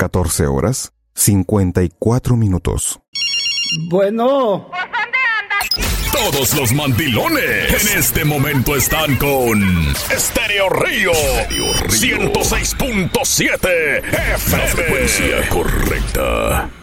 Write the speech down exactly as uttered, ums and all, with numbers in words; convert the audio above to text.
catorce horas, cincuenta y cuatro minutos. Bueno. Todos los mandilones en este momento están con Estéreo Río, ciento seis punto siete F M. La frecuencia correcta.